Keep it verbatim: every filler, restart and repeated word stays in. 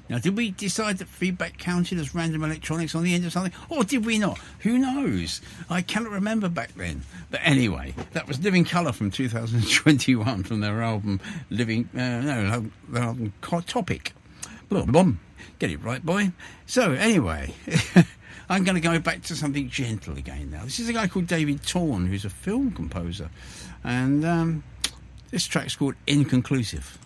Now, did we decide that feedback counted as random electronics on the end of something? Or did we not? Who knows? I cannot remember back then. But anyway, that was Living Colour from two thousand twenty-one from their album Living... Uh, no, their album Topic. Blum, blum. Get it right, boy. So, anyway... I'm going to go back to something gentle again now. This is a guy called David Torn, who's a film composer. And um, this track's called Inconclusive.